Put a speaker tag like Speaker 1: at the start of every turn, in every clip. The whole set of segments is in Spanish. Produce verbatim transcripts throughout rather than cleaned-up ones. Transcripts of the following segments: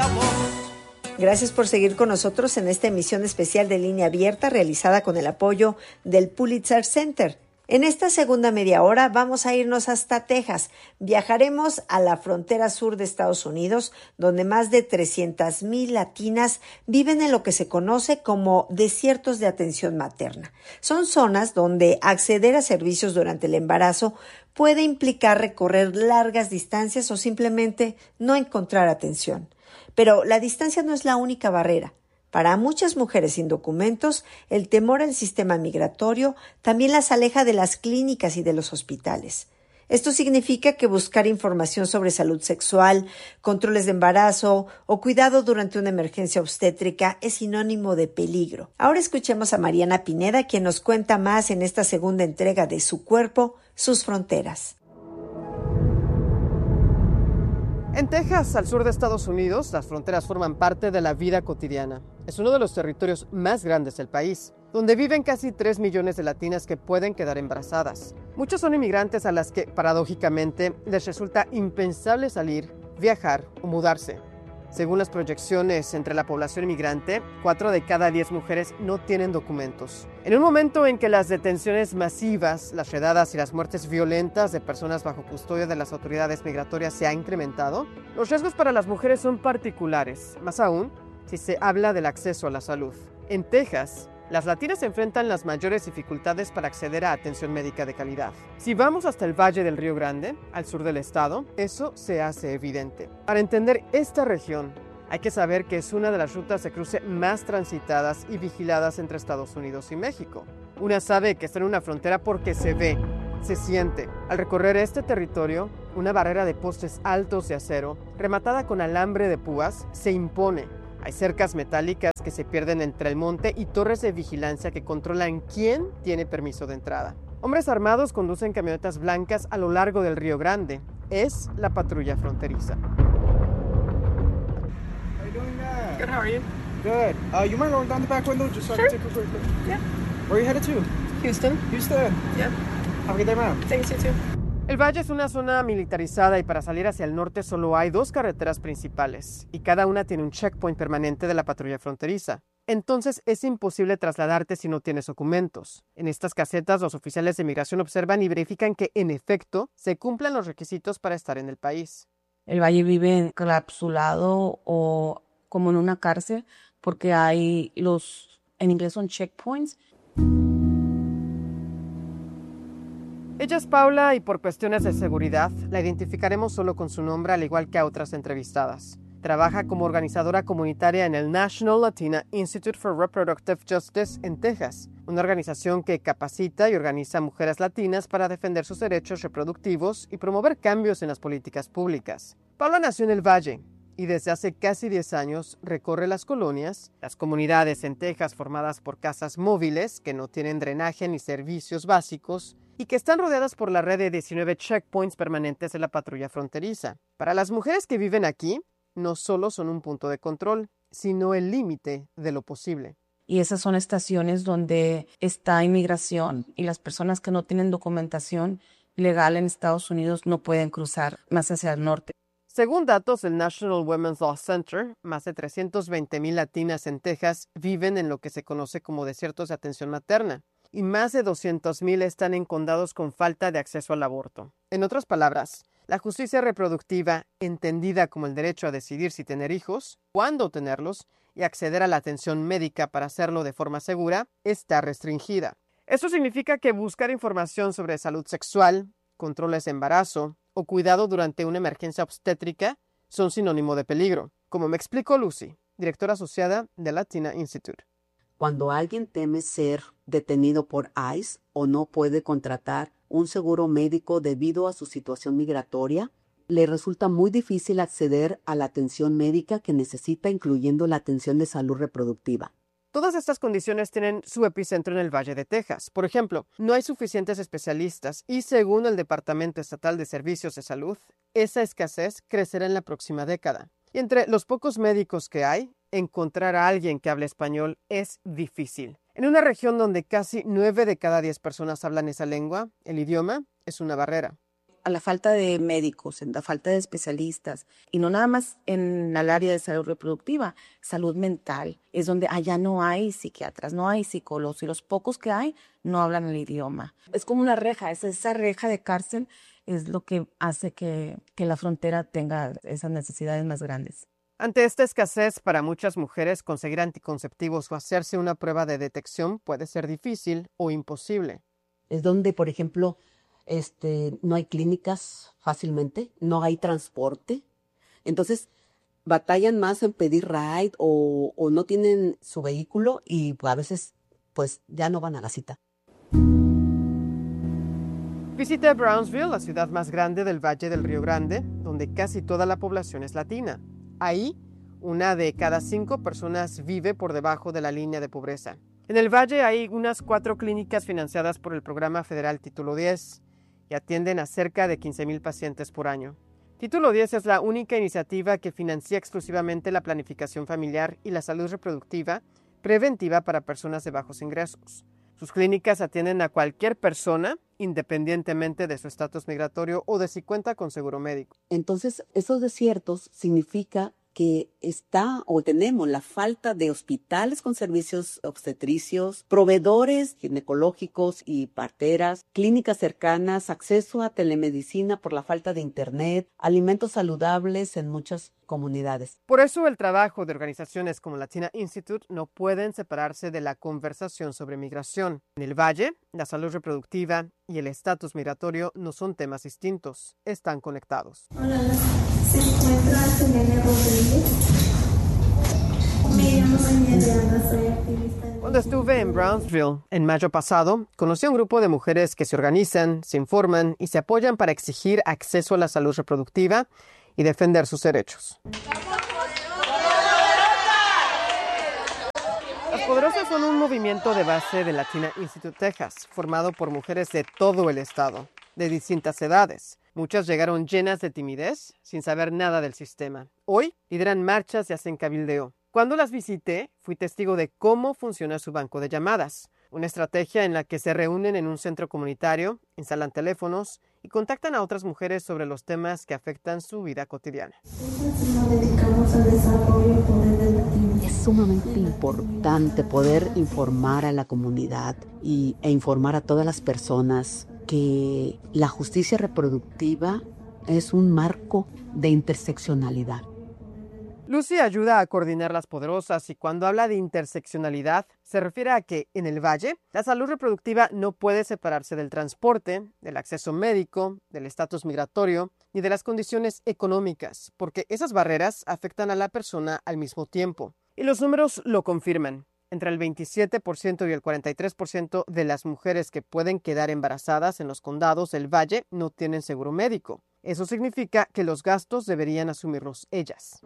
Speaker 1: Gracias por seguir con nosotros en esta emisión especial de Línea Abierta realizada con el apoyo del Pulitzer Center. En esta segunda media hora vamos a irnos hasta Texas. Viajaremos a la frontera sur de Estados Unidos, donde más de trescientas mil latinas viven en lo que se conoce como desiertos de atención materna. Son zonas donde acceder a servicios durante el embarazo puede implicar recorrer largas distancias o simplemente no encontrar atención. Pero la distancia no es la única barrera. Para muchas mujeres sin documentos, el temor al sistema migratorio también las aleja de las clínicas y de los hospitales. Esto significa que buscar información sobre salud sexual, controles de embarazo o cuidado durante una emergencia obstétrica es sinónimo de peligro. Ahora escuchemos a Mariana Pineda, quien nos cuenta más en esta segunda entrega de Su Cuerpo, Sus Fronteras.
Speaker 2: En Texas, al sur de Estados Unidos, las fronteras forman parte de la vida cotidiana. Es uno de los territorios más grandes del país, donde viven casi tres millones de latinas que pueden quedar embarazadas. Muchos son inmigrantes a las que, paradójicamente, les resulta impensable salir, viajar o mudarse. Según las proyecciones entre la población inmigrante, cuatro de cada diez mujeres no tienen documentos. En un momento en que las detenciones masivas, las redadas y las muertes violentas de personas bajo custodia de las autoridades migratorias se ha incrementado, los riesgos para las mujeres son particulares, más aún si se habla del acceso a la salud. En Texas, las latinas enfrentan las mayores dificultades para acceder a atención médica de calidad. Si vamos hasta el Valle del Río Grande, al sur del estado, eso se hace evidente. Para entender esta región, hay que saber que es una de las rutas de cruce más transitadas y vigiladas entre Estados Unidos y México. Una sabe que está en una frontera porque se ve, se siente. Al recorrer este territorio, una barrera de postes altos de acero, rematada con alambre de púas, se impone. Hay cercas metálicas que se pierden entre el monte y torres de vigilancia que controlan quién tiene permiso de entrada. Hombres armados conducen camionetas blancas a lo largo del Río Grande. Es la patrulla fronteriza.
Speaker 3: Good, how are you?
Speaker 4: Good. Uh, you mind rolling down the back window just so
Speaker 3: Sure.
Speaker 4: I can take a quick look?
Speaker 3: Yeah.
Speaker 4: Where are you headed to?
Speaker 3: Houston?
Speaker 4: Houston.
Speaker 3: Yeah.
Speaker 4: Have a good day, ma'am.
Speaker 3: Thanks, you too.
Speaker 2: El valle es una zona militarizada y para salir hacia el norte solo hay dos carreteras principales y cada una tiene un checkpoint permanente de la patrulla fronteriza. Entonces es imposible trasladarte si no tienes documentos. En estas casetas los oficiales de migración observan y verifican que en efecto se cumplan los requisitos para estar en el país.
Speaker 5: El valle vive encapsulado o como en una cárcel porque hay los, en inglés son checkpoints.
Speaker 2: Ella es Paula y por cuestiones de seguridad la identificaremos solo con su nombre al igual que a otras entrevistadas. Trabaja como organizadora comunitaria en el National Latina Institute for Reproductive Justice en Texas, una organización que capacita y organiza a mujeres latinas para defender sus derechos reproductivos y promover cambios en las políticas públicas. Paula nació en el Valle y desde hace casi diez años recorre las colonias, las comunidades en Texas formadas por casas móviles que no tienen drenaje ni servicios básicos, y que están rodeadas por la red de diecinueve checkpoints permanentes de la patrulla fronteriza. Para las mujeres que viven aquí, no solo son un punto de control, sino el límite de lo posible.
Speaker 5: Y esas son estaciones donde está inmigración y las personas que no tienen documentación legal en Estados Unidos no pueden cruzar más hacia el norte.
Speaker 2: Según datos del National Women's Law Center, más de trescientas veinte mil latinas en Texas viven en lo que se conoce como desiertos de atención materna, y más de doscientos mil están en condados con falta de acceso al aborto. En otras palabras, la justicia reproductiva, entendida como el derecho a decidir si tener hijos, cuándo tenerlos y acceder a la atención médica para hacerlo de forma segura, está restringida. Esto significa que buscar información sobre salud sexual, controles de embarazo o cuidado durante una emergencia obstétrica son sinónimo de peligro, como me explicó Lucy, directora asociada de Latina Institute.
Speaker 6: Cuando alguien teme ser detenido por ICE o no puede contratar un seguro médico debido a su situación migratoria, le resulta muy difícil acceder a la atención médica que necesita, incluyendo la atención de salud reproductiva.
Speaker 2: Todas estas condiciones tienen su epicentro en el Valle de Texas. Por ejemplo, no hay suficientes especialistas y, según el Departamento Estatal de Servicios de Salud, esa escasez crecerá en la próxima década. Y entre los pocos médicos que hay, encontrar a alguien que hable español es difícil. En una región donde casi nueve de cada diez personas hablan esa lengua, el idioma es una barrera.
Speaker 5: a la falta de médicos, en la falta de especialistas, y no nada más en el área de salud reproductiva, salud mental, es donde allá no hay psiquiatras, no hay psicólogos, y los pocos que hay no hablan el idioma. Es como una reja, es esa reja de cárcel es lo que hace que, que la frontera tenga esas necesidades más grandes.
Speaker 2: Ante esta escasez, para muchas mujeres conseguir anticonceptivos o hacerse una prueba de detección puede ser difícil o imposible.
Speaker 6: Es donde, por ejemplo, este, no hay clínicas fácilmente, no hay transporte. Entonces, batallan más en pedir ride o, o no tienen su vehículo y a veces pues ya no van a la cita.
Speaker 2: Visité Brownsville, la ciudad más grande del Valle del Río Grande, donde casi toda la población es latina. Ahí, una de cada cinco personas vive por debajo de la línea de pobreza. En el Valle hay unas cuatro clínicas financiadas por el programa federal Título diez y atienden a cerca de quince mil pacientes por año. Título diez es la única iniciativa que financia exclusivamente la planificación familiar y la salud reproductiva preventiva para personas de bajos ingresos. Sus clínicas atienden a cualquier persona, independientemente de su estatus migratorio o de si cuenta con seguro médico.
Speaker 6: Entonces, esos desiertos significa que está o tenemos la falta de hospitales con servicios obstetricios, proveedores ginecológicos y parteras, clínicas cercanas, acceso a telemedicina por la falta de internet, alimentos saludables en muchas comunidades.
Speaker 2: Por eso el trabajo de organizaciones como Latina Institute no pueden separarse de la conversación sobre migración. En el Valle, la salud reproductiva y el estatus migratorio no son temas distintos, están conectados.
Speaker 7: Hola, se encuentra Selena Rodríguez. Me llamo Daniela, soy activista.
Speaker 2: Cuando estuve en Brownsville en mayo pasado, conocí a un grupo de mujeres que se organizan, se informan y se apoyan para exigir acceso a la salud reproductiva y defender sus derechos. Las Poderosas son un movimiento de base de Latina Institute Texas, formado por mujeres de todo el estado, de distintas edades. Muchas llegaron llenas de timidez, sin saber nada del sistema. Hoy lideran marchas y hacen cabildeo. Cuando las visité, fui testigo de cómo funciona su banco de llamadas, una estrategia en la que se reúnen en un centro comunitario, instalan teléfonos y contactan a otras mujeres sobre los temas que afectan su vida cotidiana.
Speaker 7: Nos dedicamos al desarrollo y poder del latino.
Speaker 6: Es sumamente importante poder informar a la comunidad y, e informar a todas las personas que la justicia reproductiva es un marco de interseccionalidad.
Speaker 2: Lucy ayuda a coordinar las Poderosas y cuando habla de interseccionalidad se refiere a que en el Valle la salud reproductiva no puede separarse del transporte, del acceso médico, del estatus migratorio ni de las condiciones económicas, porque esas barreras afectan a la persona al mismo tiempo. Y los números lo confirman. Entre el veintisiete por ciento y el cuarenta y tres por ciento de las mujeres que pueden quedar embarazadas en los condados del Valle no tienen seguro médico. Eso significa que los gastos deberían asumirlos ellas.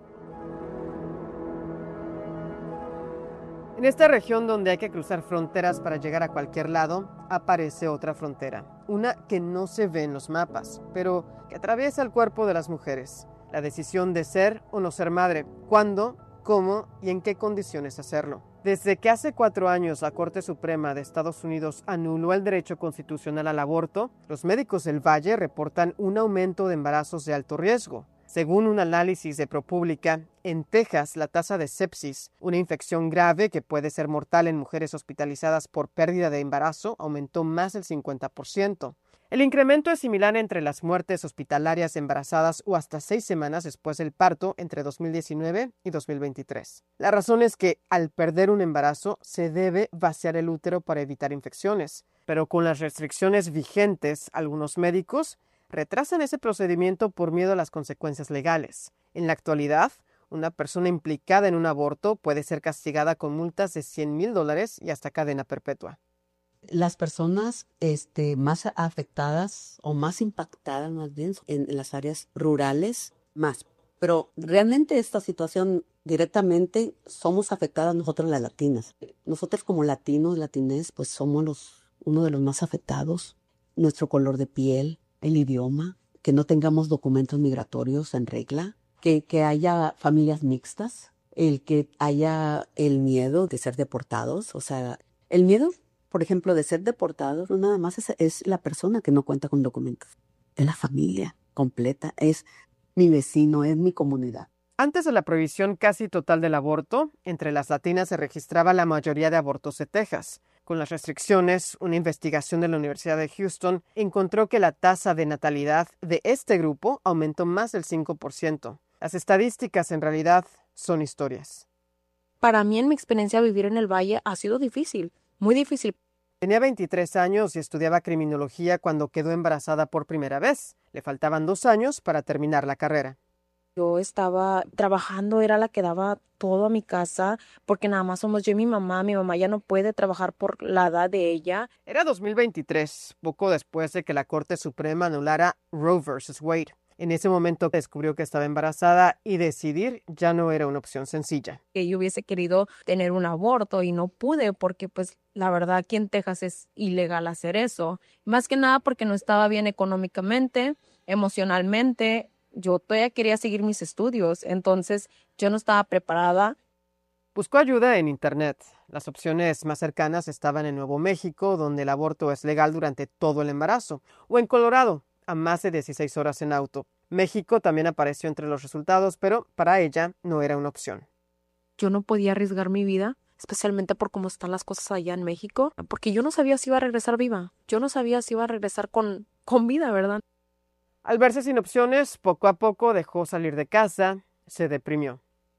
Speaker 2: En esta región donde hay que cruzar fronteras para llegar a cualquier lado, aparece otra frontera, una que no se ve en los mapas, pero que atraviesa el cuerpo de las mujeres. La decisión de ser o no ser madre, cuándo, cómo y en qué condiciones hacerlo. Desde que hace cuatro años la Corte Suprema de Estados Unidos anuló el derecho constitucional al aborto, los médicos del Valle reportan un aumento de embarazos de alto riesgo. Según un análisis de ProPublica, en Texas la tasa de sepsis, una infección grave que puede ser mortal en mujeres hospitalizadas por pérdida de embarazo, aumentó más del cincuenta por ciento. El incremento es similar entre las muertes hospitalarias embarazadas o hasta seis semanas después del parto entre dos mil diecinueve y dos mil veintitrés. La razón es que al perder un embarazo se debe vaciar el útero para evitar infecciones, pero con las restricciones vigentes, algunos médicos retrasan ese procedimiento por miedo a las consecuencias legales. En la actualidad, una persona implicada en un aborto puede ser castigada con multas de cien mil dólares y hasta cadena perpetua.
Speaker 6: Las personas este, más afectadas o más impactadas más bien en, en las áreas rurales, más. Pero realmente esta situación directamente somos afectadas nosotros las latinas. Nosotros como latinos, latines, pues somos los, uno de los más afectados. Nuestro color de piel, el idioma, que no tengamos documentos migratorios en regla, que, que haya familias mixtas, el que haya el miedo de ser deportados. O sea, el miedo, por ejemplo, de ser deportados, no nada más es, es la persona que no cuenta con documentos. es la familia completa, es mi vecino, es mi comunidad.
Speaker 2: Antes de la prohibición casi total del aborto, entre las latinas se registraba la mayoría de abortos de Texas. Con las restricciones, una investigación de la Universidad de Houston encontró que la tasa de natalidad de este grupo aumentó más del cinco por ciento. Las estadísticas en realidad son historias.
Speaker 8: Para mí, en mi experiencia vivir en el Valle ha sido difícil, muy difícil.
Speaker 2: Tenía veintitrés años y estudiaba criminología cuando quedó embarazada por primera vez. Le faltaban dos años para terminar la carrera.
Speaker 8: Yo estaba trabajando, era la que daba todo a mi casa, porque nada más somos yo y mi mamá. Mi mamá ya no puede trabajar por la edad de ella.
Speaker 2: Era dos mil veintitrés, poco después de que la Corte Suprema anulara Roe versus Wade. En ese momento descubrió que estaba embarazada y decidir ya no era una opción sencilla.
Speaker 8: Que yo hubiese querido tener un aborto y no pude porque pues la verdad aquí en Texas es ilegal hacer eso. Más que nada porque no estaba bien económicamente, emocionalmente. Yo todavía quería seguir mis estudios, entonces yo no estaba preparada.
Speaker 2: Buscó ayuda en Internet. Las opciones más cercanas estaban en Nuevo México, donde el aborto es legal durante todo el embarazo, o en Colorado, a más de dieciséis horas en auto. México también apareció entre los resultados, pero para ella no era una opción.
Speaker 8: Yo no podía arriesgar mi vida, especialmente por cómo están las cosas allá en México, porque yo no sabía si iba a regresar viva. Yo no sabía si iba a regresar con, con vida, ¿verdad?
Speaker 2: Al verse sin opciones, poco a poco dejó salir de casa, se deprimió.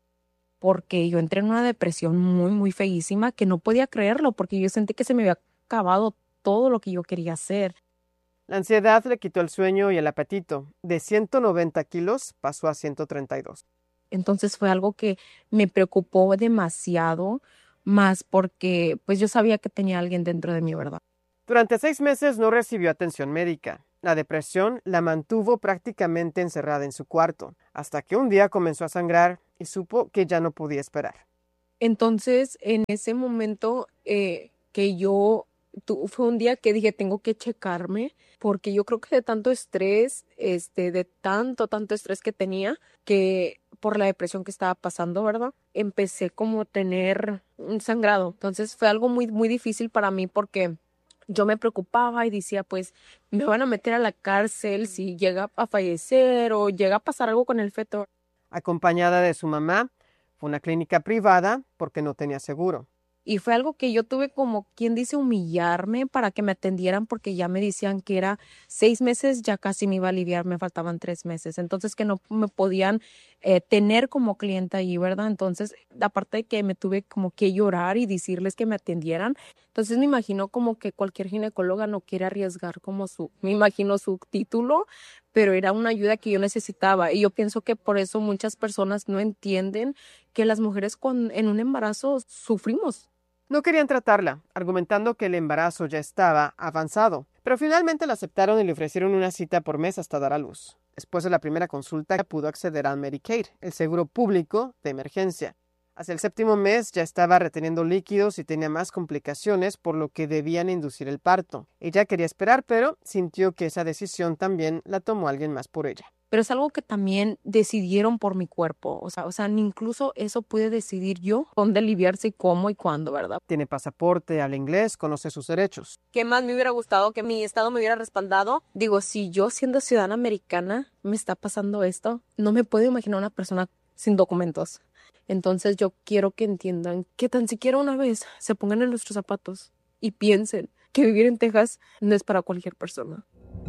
Speaker 8: Porque yo entré en una depresión muy, muy feísima que no podía creerlo, porque yo sentí que se me había acabado todo lo que yo quería hacer.
Speaker 2: La ansiedad le quitó el sueño y el apetito. De ciento noventa kilos pasó a ciento treinta y dos.
Speaker 8: Entonces fue algo que me preocupó demasiado, más porque pues yo sabía que tenía alguien dentro de mí, ¿verdad?
Speaker 2: Durante seis meses no recibió atención médica. La depresión la mantuvo prácticamente encerrada en su cuarto, hasta que un día comenzó a sangrar y supo que ya no podía esperar.
Speaker 8: Entonces, en ese momento eh, que yo, tu, fue un día que dije, tengo que checarme, porque yo creo que de tanto estrés, este, de tanto, tanto estrés que tenía, que por la depresión que estaba pasando, ¿verdad? Empecé como a tener un sangrado. Entonces, fue algo muy, muy difícil para mí porque yo me preocupaba y decía, pues, me van a meter a la cárcel si llega a fallecer o llega a pasar algo con el feto.
Speaker 2: Acompañada de su mamá, fue a una clínica privada porque no tenía seguro.
Speaker 8: Y fue algo que yo tuve como, quien dice, humillarme para que me atendieran porque ya me decían que era seis meses, ya casi me iba a aliviar, me faltaban tres meses. Entonces que no me podían eh, tener como clienta ahí, ¿verdad? Entonces, aparte de que me tuve como que llorar y decirles que me atendieran, entonces me imagino como que cualquier ginecóloga no quiere arriesgar como su, me imagino su título, pero era una ayuda que yo necesitaba. Y yo pienso que por eso muchas personas no entienden que las mujeres con, en un embarazo sufrimos.
Speaker 2: No querían tratarla, argumentando que el embarazo ya estaba avanzado, pero finalmente la aceptaron y le ofrecieron una cita por mes hasta dar a luz. Después de la primera consulta, pudo acceder al Medicaid, el seguro público de emergencia. Hacia el séptimo mes ya estaba reteniendo líquidos y tenía más complicaciones, por lo que debían inducir el parto. Ella quería esperar, pero sintió que esa decisión también la tomó alguien más por ella.
Speaker 8: Pero es algo que también decidieron por mi cuerpo. O sea, o sea, incluso eso pude decidir yo, dónde aliviarse y cómo y cuándo, ¿verdad?
Speaker 2: Tiene pasaporte, habla inglés, conoce sus derechos.
Speaker 8: ¿Qué más me hubiera gustado que mi estado me hubiera respaldado? Digo, si yo siendo ciudadana americana me está pasando esto, no me puedo imaginar una persona sin documentos. Entonces yo quiero que entiendan que tan siquiera una vez se pongan en nuestros zapatos y piensen que vivir en Texas no es para cualquier persona.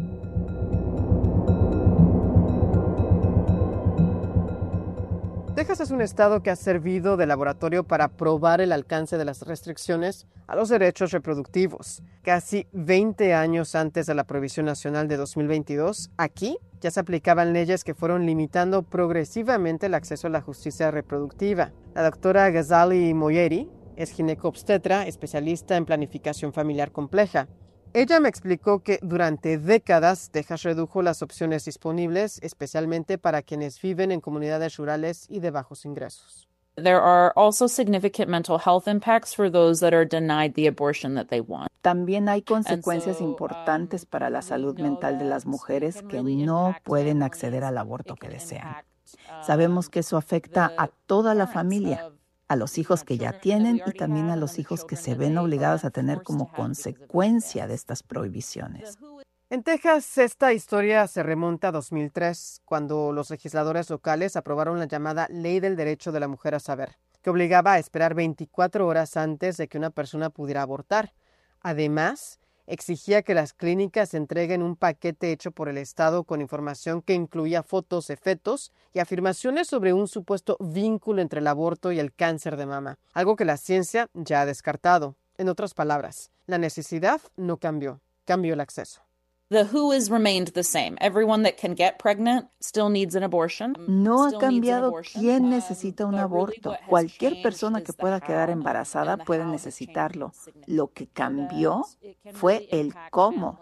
Speaker 2: Texas es un estado que ha servido de laboratorio para probar el alcance de las restricciones a los derechos reproductivos. Casi veinte años antes de la prohibición nacional de dos mil veintidós, aquí ya se aplicaban leyes que fueron limitando progresivamente el acceso a la justicia reproductiva. La doctora Ghazali Moyeri es ginecobstetra, especialista en planificación familiar compleja. Ella me explicó que durante décadas Texas redujo las opciones disponibles, especialmente para quienes viven en comunidades rurales y de bajos ingresos.
Speaker 9: There are also significant mental health impacts for those that are denied the abortion that they want.
Speaker 10: También hay consecuencias importantes para la salud mental de las mujeres que no pueden acceder al aborto que desean. Sabemos que eso afecta a toda la familia, a los hijos que ya tienen y también a los hijos que se ven obligados a tener como consecuencia de estas prohibiciones.
Speaker 2: En Texas, esta historia se remonta a dos mil tres, cuando los legisladores locales aprobaron la llamada Ley del Derecho de la Mujer a Saber, que obligaba a esperar veinticuatro horas antes de que una persona pudiera abortar. Además, exigía que las clínicas entreguen un paquete hecho por el Estado con información que incluía fotos de fetos y afirmaciones sobre un supuesto vínculo entre el aborto y el cáncer de mama, algo que la ciencia ya ha descartado. En otras palabras, la necesidad no cambió, cambió el acceso.
Speaker 9: The who has remained the same. Everyone that can get pregnant still needs an abortion.
Speaker 10: No ha cambiado quién necesita un aborto. Cualquier persona que pueda quedar embarazada puede necesitarlo. Lo que cambió fue el cómo.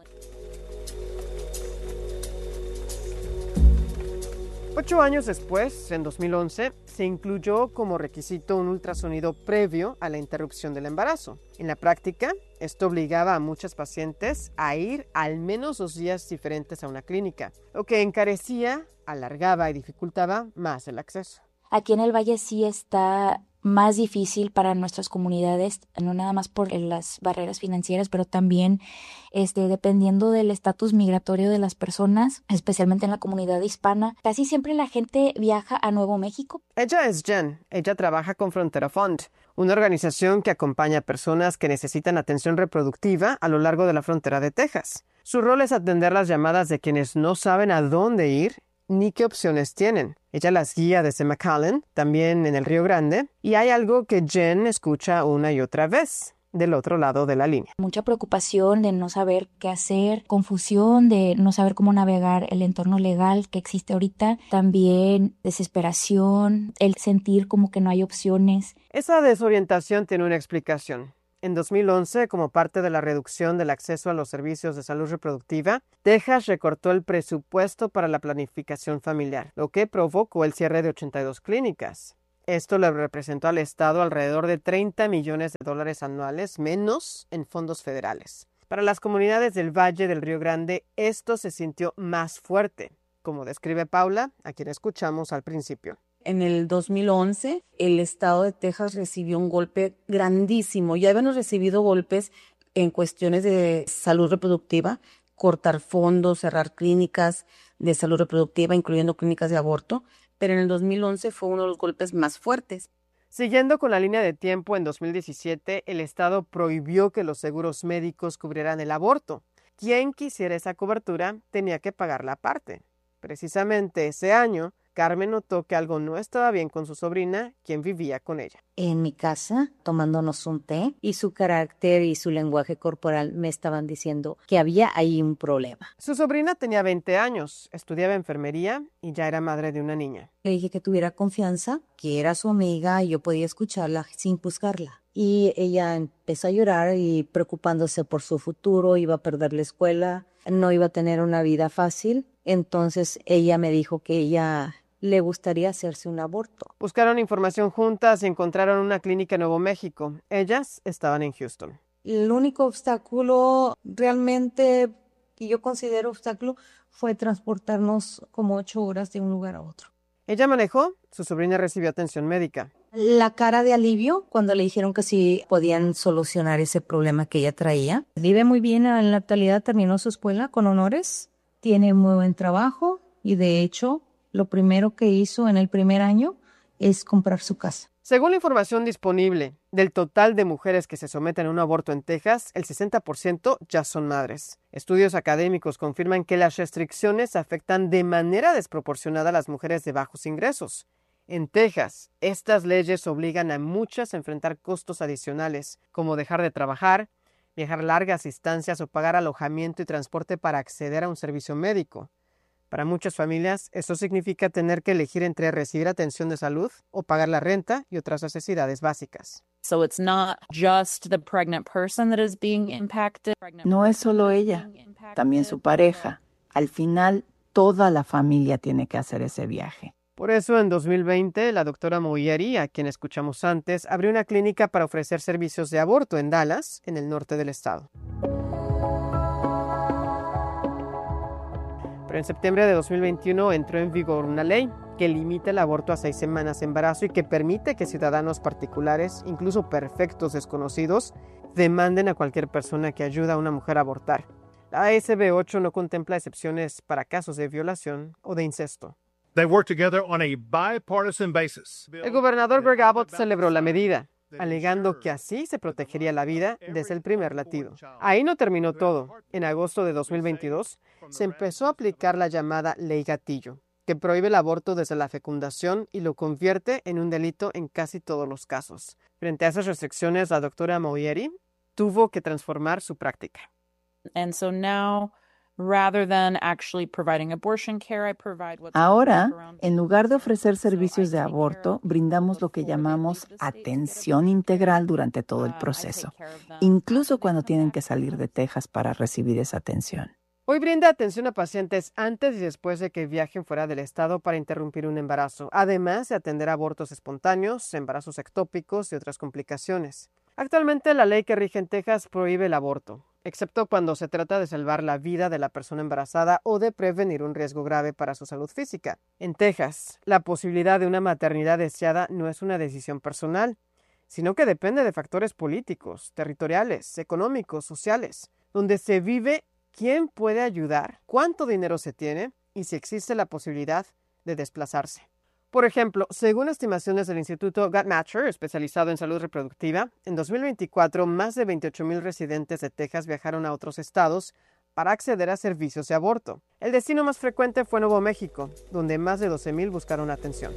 Speaker 2: Ocho años después, en dos mil once, se incluyó como requisito un ultrasonido previo a la interrupción del embarazo. En la práctica, esto obligaba a muchas pacientes a ir al menos dos días diferentes a una clínica, lo que encarecía, alargaba y dificultaba más el acceso.
Speaker 11: Aquí en el Valle sí está más difícil para nuestras comunidades, no nada más por las barreras financieras, pero también este, dependiendo del estatus migratorio de las personas, especialmente en la comunidad hispana. Casi siempre la gente viaja a Nuevo México.
Speaker 2: Ella es Jen. Ella trabaja con Frontera Fund, una organización que acompaña a personas que necesitan atención reproductiva a lo largo de la frontera de Texas. Su rol es atender las llamadas de quienes no saben a dónde ir ni qué opciones tienen. Ella las guía desde McAllen, también en el Río Grande, y hay algo que Jen escucha una y otra vez del otro lado de la línea.
Speaker 11: Mucha preocupación de no saber qué hacer, confusión de no saber cómo navegar el entorno legal que existe ahorita, también desesperación, el sentir como que no hay opciones.
Speaker 2: Esa desorientación tiene una explicación. En dos mil once, como parte de la reducción del acceso a los servicios de salud reproductiva, Texas recortó el presupuesto para la planificación familiar, lo que provocó el cierre de ochenta y dos clínicas. Esto le representó al Estado alrededor de treinta millones de dólares anuales menos en fondos federales. Para las comunidades del Valle del Río Grande, esto se sintió más fuerte, como describe Paula, a quien escuchamos al principio.
Speaker 5: En el dos mil once, el estado de Texas recibió un golpe grandísimo. Ya habíamos recibido golpes en cuestiones de salud reproductiva, cortar fondos, cerrar clínicas de salud reproductiva, incluyendo clínicas de aborto, pero en el dos mil once fue uno de los golpes más fuertes.
Speaker 2: Siguiendo con la línea de tiempo, en dos mil diecisiete, el estado prohibió que los seguros médicos cubrieran el aborto. Quien quisiera esa cobertura tenía que pagar la parte. Precisamente ese año, Carmen notó que algo no estaba bien con su sobrina, quien vivía con ella.
Speaker 12: En mi casa, tomándonos un té, y su carácter y su lenguaje corporal me estaban diciendo que había ahí un problema.
Speaker 2: Su sobrina tenía veinte años, estudiaba enfermería y ya era madre de una niña.
Speaker 12: Le dije que tuviera confianza, que era su amiga y yo podía escucharla sin juzgarla. Y ella empezó a llorar y preocupándose por su futuro, iba a perder la escuela, no iba a tener una vida fácil. Entonces ella me dijo que ella le gustaría hacerse un aborto.
Speaker 2: Buscaron información juntas y encontraron una clínica en Nuevo México. Ellas estaban en Houston.
Speaker 13: El único obstáculo realmente que yo considero obstáculo fue transportarnos como ocho horas de un lugar a otro.
Speaker 2: Ella manejó, su sobrina recibió atención médica.
Speaker 13: La cara de alivio cuando le dijeron que sí podían solucionar ese problema que ella traía. Vive muy bien en la actualidad, terminó su escuela con honores, tiene muy buen trabajo y de hecho lo primero que hizo en el primer año es comprar su casa.
Speaker 2: Según la información disponible, del total de mujeres que se someten a un aborto en Texas, el sesenta por ciento ya son madres. Estudios académicos confirman que las restricciones afectan de manera desproporcionada a las mujeres de bajos ingresos. En Texas, estas leyes obligan a muchas a enfrentar costos adicionales, como dejar de trabajar, viajar largas distancias o pagar alojamiento y transporte para acceder a un servicio médico. Para muchas familias, eso significa tener que elegir entre recibir atención de salud o pagar la renta y otras necesidades básicas.
Speaker 9: So it's not just the pregnant person that is being impacted.
Speaker 10: No es solo ella, también su pareja. Al final, toda la familia tiene que hacer ese viaje.
Speaker 2: Por eso, en dos mil veinte, la doctora Moyeri, a quien escuchamos antes, abrió una clínica para ofrecer servicios de aborto en Dallas, en el norte del estado. Pero en septiembre de dos mil veintiuno entró en vigor una ley que limita el aborto a seis semanas de embarazo y que permite que ciudadanos particulares, incluso perfectos desconocidos, demanden a cualquier persona que ayuda a una mujer a abortar. La A S B ocho no contempla excepciones para casos de violación o de incesto.
Speaker 14: They work together on a bipartisan basis.
Speaker 2: El gobernador Greg Abbott celebró la medida, alegando que así se protegería la vida desde el primer latido. Ahí no terminó todo. En agosto de dos mil veintidós se empezó a aplicar la llamada Ley Gatillo, que prohíbe el aborto desde la fecundación y lo convierte en un delito en casi todos los casos. Frente a esas restricciones, la doctora Moyeri tuvo que transformar su práctica.
Speaker 9: And so now, rather than actually providing abortion care, I provide what's
Speaker 10: Ahora, en lugar de ofrecer servicios de aborto, brindamos lo que llamamos atención integral durante todo el proceso, incluso cuando tienen que salir de Texas para recibir esa atención.
Speaker 2: Hoy brinda atención a pacientes antes y después de que viajen fuera del estado para interrumpir un embarazo, además de atender abortos espontáneos, embarazos ectópicos y otras complicaciones. Actualmente, la ley que rige en Texas prohíbe el aborto, excepto cuando se trata de salvar la vida de la persona embarazada o de prevenir un riesgo grave para su salud física. En Texas, la posibilidad de una maternidad deseada no es una decisión personal, sino que depende de factores políticos, territoriales, económicos, sociales, donde se vive quién puede ayudar, cuánto dinero se tiene y si existe la posibilidad de desplazarse. Por ejemplo, según estimaciones del Instituto Guttmacher, especializado en salud reproductiva, en dos mil veinticuatro más de veintiocho mil residentes de Texas viajaron a otros estados para acceder a servicios de aborto. El destino más frecuente fue Nuevo México, donde más de doce mil buscaron atención.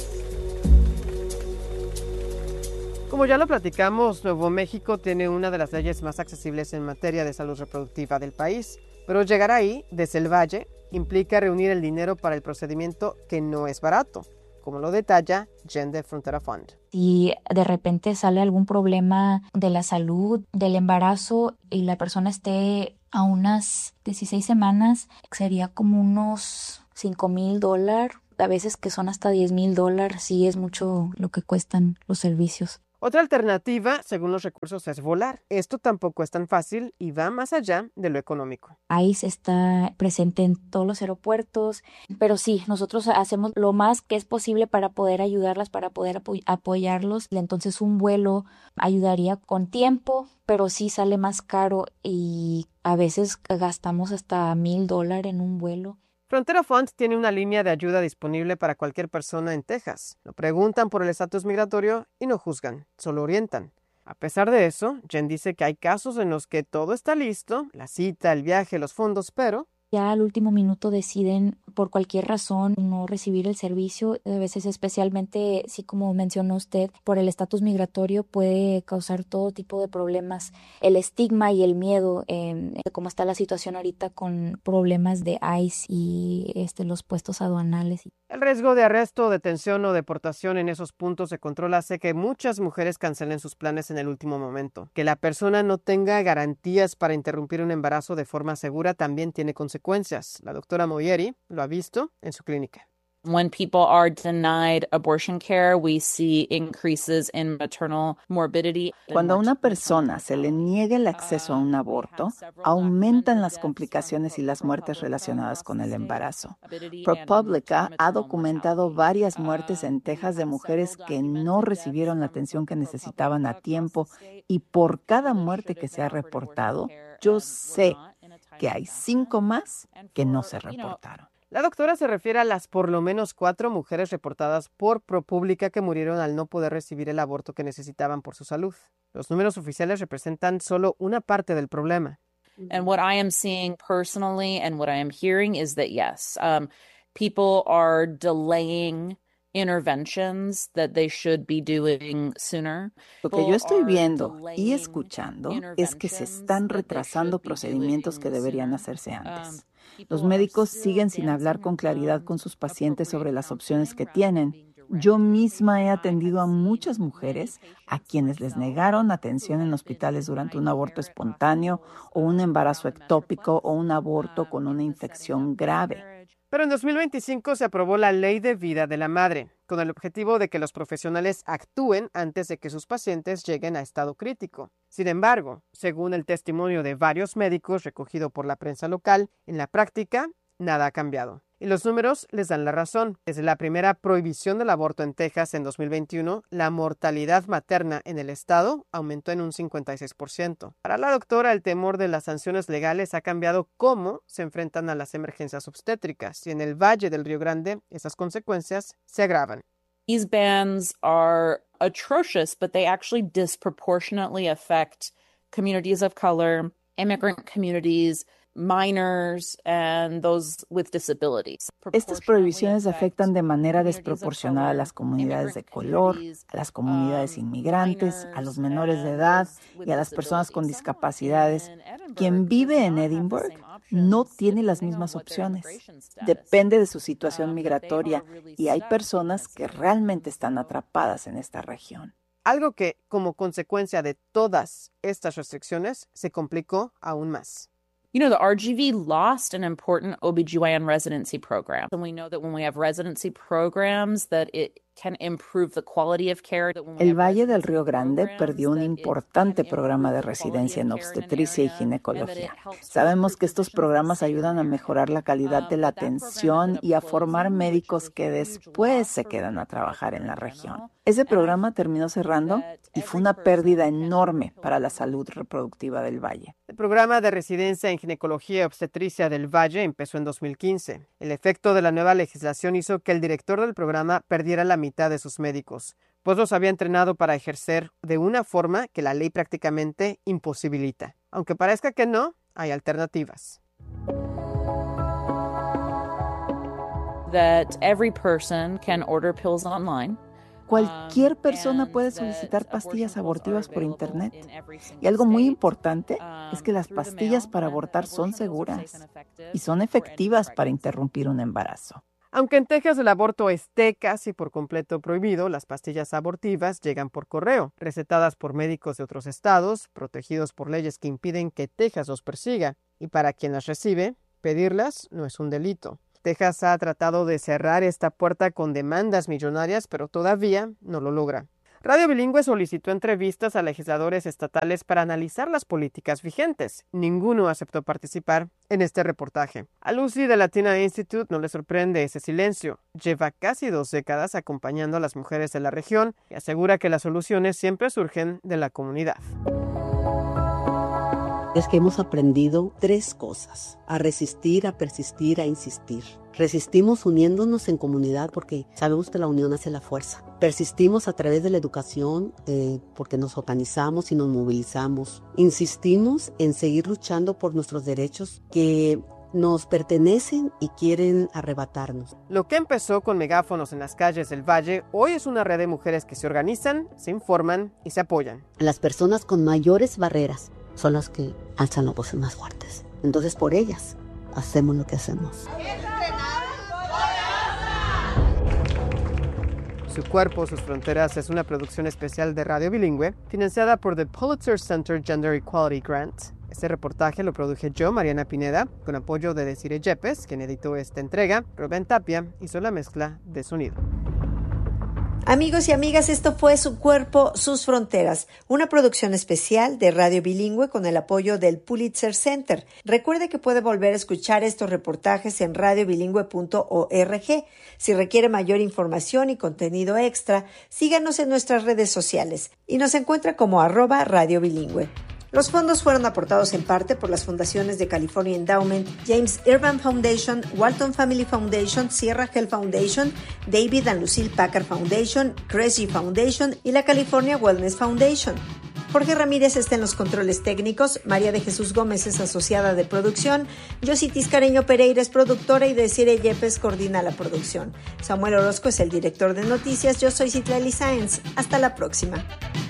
Speaker 2: Como ya lo platicamos, Nuevo México tiene una de las leyes más accesibles en materia de salud reproductiva del país, pero llegar ahí, desde el Valle, implica reunir el dinero para el procedimiento que no es barato, como lo detalla Jen de Frontera Fund.
Speaker 11: Si de repente sale algún problema de la salud, del embarazo y la persona esté a unas dieciséis semanas, sería como unos cinco mil dólares, a veces que son hasta diez mil dólares, sí es mucho lo que cuestan los servicios.
Speaker 2: Otra alternativa, según los recursos, es volar. Esto tampoco es tan fácil y va más allá de lo económico.
Speaker 11: ICE está presente en todos los aeropuertos, pero sí, nosotros hacemos lo más que es posible para poder ayudarlas, para poder apoy- apoyarlos. Entonces un vuelo ayudaría con tiempo, pero sí sale más caro y a veces gastamos hasta mil dólares en un vuelo.
Speaker 2: Frontera Fund tiene una línea de ayuda disponible para cualquier persona en Texas. No preguntan por el estatus migratorio y no juzgan, solo orientan. A pesar de eso, Jen dice que hay casos en los que todo está listo, la cita, el viaje, los fondos, pero
Speaker 11: ya al último minuto deciden por cualquier razón no recibir el servicio. A veces, especialmente, sí, como mencionó usted, por el estatus migratorio puede causar todo tipo de problemas. El estigma y el miedo, eh, como está la situación ahorita con problemas de ICE y este, los puestos aduanales.
Speaker 2: El riesgo de arresto, detención o deportación en esos puntos de control hace que muchas mujeres cancelen sus planes en el último momento. Que la persona no tenga garantías para interrumpir un embarazo de forma segura también tiene consecuencias. La doctora Moyeri lo ha visto en su clínica.
Speaker 9: When people are denied abortion care, we see increases in maternal morbidity.
Speaker 10: Cuando a una persona se le niega el acceso a un aborto, aumentan las complicaciones y las muertes relacionadas con el embarazo. ProPublica ha documentado varias muertes en Texas de mujeres que no recibieron la atención que necesitaban a tiempo, y por cada muerte que se ha reportado, yo sé que hay cinco más que no se reportaron.
Speaker 2: La doctora se refiere a las por lo menos cuatro mujeres reportadas por ProPublica que murieron al no poder recibir el aborto que necesitaban por su salud. Los números oficiales representan solo una parte del problema.
Speaker 9: And what I am seeing personally and what I am hearing is that, yes, um, people are delaying interventions that they should be doing sooner.
Speaker 10: Lo que yo estoy viendo y escuchando es que se están retrasando procedimientos que deberían hacerse antes. Los médicos siguen sin hablar con claridad con sus pacientes sobre las opciones que tienen. Yo misma he atendido a muchas mujeres a quienes les negaron atención en hospitales durante un aborto espontáneo o un embarazo ectópico o un aborto con una infección grave.
Speaker 2: Pero en dos mil veinticinco se aprobó la Ley de Vida de la Madre, con el objetivo de que los profesionales actúen antes de que sus pacientes lleguen a estado crítico. Sin embargo, según el testimonio de varios médicos recogido por la prensa local, en la práctica, nada ha cambiado. Y los números les dan la razón. Desde la primera prohibición del aborto en Texas en dos mil veintiuno, la mortalidad materna en el estado aumentó en un cincuenta y seis por ciento. Para la doctora, el temor de las sanciones legales ha cambiado cómo se enfrentan a las emergencias obstétricas, y en el Valle del Río Grande esas consecuencias se agravan.
Speaker 9: These bans are atrocious, but they actually disproportionately affect communities of color, immigrant communities, minors, and those with disabilities.
Speaker 10: Estas prohibiciones afectan de manera desproporcionada a las comunidades de color, a las comunidades inmigrantes, a los menores de edad y a las personas con discapacidades. Quien vive en Edinburgh no tiene las mismas opciones. Depende de su situación migratoria y hay personas que realmente están atrapadas en esta región.
Speaker 2: Algo que, como consecuencia de todas estas restricciones, se complicó aún más.
Speaker 9: You know, the R G V lost an important O B G Y N residency program. And we know that when we have residency programs that it can improve the quality of care.
Speaker 10: El Valle del Río Grande perdió un importante programa de residencia en obstetricia y ginecología. Sabemos que estos programas ayudan a mejorar la calidad de la atención y a formar médicos que después se quedan a trabajar en la región. Ese programa terminó cerrando y fue una pérdida enorme para la salud reproductiva del Valle.
Speaker 2: El programa de residencia en ginecología y obstetricia del Valle empezó en dos mil quince. El efecto de la nueva legislación hizo que el director del programa perdiera la mitad de sus médicos, pues los había entrenado para ejercer de una forma que la ley prácticamente imposibilita. Aunque parezca que no, hay alternativas.
Speaker 9: That every person can order pills online.
Speaker 10: Cualquier persona puede solicitar pastillas abortivas por Internet. Y algo muy importante es que las pastillas para abortar son seguras y son efectivas para interrumpir un embarazo.
Speaker 2: Aunque en Texas el aborto esté casi por completo prohibido, las pastillas abortivas llegan por correo, recetadas por médicos de otros estados, protegidos por leyes que impiden que Texas los persiga. Y para quien las recibe, pedirlas no es un delito. Texas ha tratado de cerrar esta puerta con demandas millonarias, pero todavía no lo logra. Radio Bilingüe solicitó entrevistas a legisladores estatales para analizar las políticas vigentes. Ninguno aceptó participar en este reportaje. A Lucy de Latina Institute no le sorprende ese silencio. Lleva casi dos décadas acompañando a las mujeres de la región y asegura que las soluciones siempre surgen de la comunidad.
Speaker 6: Es que hemos aprendido tres cosas: a resistir, a persistir, a insistir. Resistimos uniéndonos en comunidad porque sabemos que la unión hace la fuerza. Persistimos a través de la educación eh, porque nos organizamos y nos movilizamos. Insistimos en seguir luchando por nuestros derechos que nos pertenecen y quieren arrebatarnos.
Speaker 2: Lo que empezó con megáfonos en las calles del Valle, hoy es una red de mujeres que se organizan, se informan y se apoyan.
Speaker 6: Las personas con mayores barreras son las que alzan las voces más fuertes. Entonces, por ellas, hacemos lo que hacemos.
Speaker 2: Su cuerpo, sus fronteras es una producción especial de Radio Bilingüe, financiada por The Pulitzer Center Gender Equality Grant. Este reportaje lo produje yo, Mariana Pineda, con apoyo de Desiree Yepes, quien editó esta entrega. Rubén Tapia hizo la mezcla de sonido.
Speaker 1: Amigos y amigas, esto fue Su Cuerpo, Sus Fronteras, una producción especial de Radio Bilingüe con el apoyo del Pulitzer Center. Recuerde que puede volver a escuchar estos reportajes en radio bilingüe punto org. Si requiere mayor información y contenido extra, síganos en nuestras redes sociales y nos encuentra como arroba Radio Bilingüe. Los fondos fueron aportados en parte por las fundaciones de California Endowment, James Irvine Foundation, Walton Family Foundation, Sierra Health Foundation, David and Lucille Packard Foundation, Cressy Foundation y la California Wellness Foundation. Jorge Ramírez está en los controles técnicos, María de Jesús Gómez es asociada de producción, Yossi Tiscareño Pereira es productora y Desiree Yepes coordina la producción. Samuel Orozco es el director de noticias, yo soy Citlali Sáenz. Hasta la próxima.